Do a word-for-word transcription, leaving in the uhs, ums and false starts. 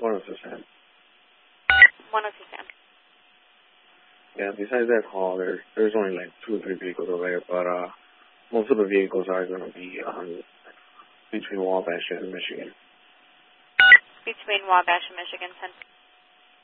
one oh two Sam. one oh two Sam. Yeah, besides that hall, there, there's only like two or three vehicles over there, but uh, most of the vehicles are going to be um, between Wabash and Michigan. Between Wabash and Michigan, ten.